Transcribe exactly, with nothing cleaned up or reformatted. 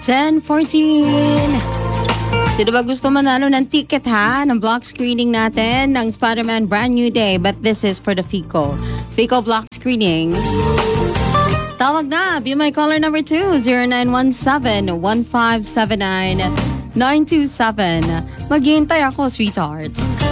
ten fourteen. Sino ba gusto manalo ng ticket ha? Ng block screening natin ng Spider-Man Brand New Day. But this is for the FICO. FICO block screening. Tawag na. Be my caller number two. zero nine one seven, one five seven nine, nine two seven. Maghihintay ako, sweethearts.